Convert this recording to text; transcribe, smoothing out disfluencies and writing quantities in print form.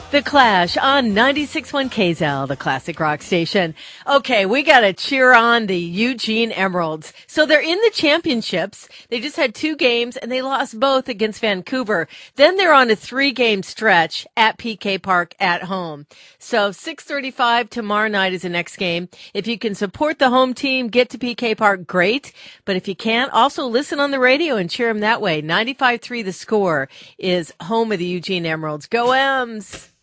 The Clash on 96.1 KZL, the classic rock station. Okay, we got to cheer on the Eugene Emeralds. So they're in the championships. They just had 2 games, and they lost both against Vancouver. Then they're on a 3-game stretch at PK Park at home. So 6:35 tomorrow night is the next game. If you can support the home team, get to PK Park, great. But if you can't, also listen on the radio and cheer them that way. 95.3 The Score is home of the Eugene Emeralds. Go Ems!